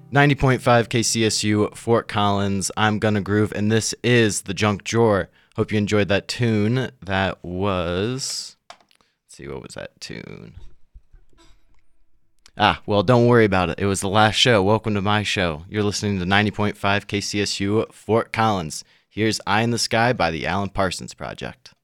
90.5 KCSU, Fort Collins. I'm Gonna Groove, and this is The Junk Drawer. Hope you enjoyed that tune. That was... Let's see, what was that tune? Well, don't worry about it. It was the last show. Welcome to my show. You're listening to 90.5 KCSU, Fort Collins. Here's Eye in the Sky by the Alan Parsons Project.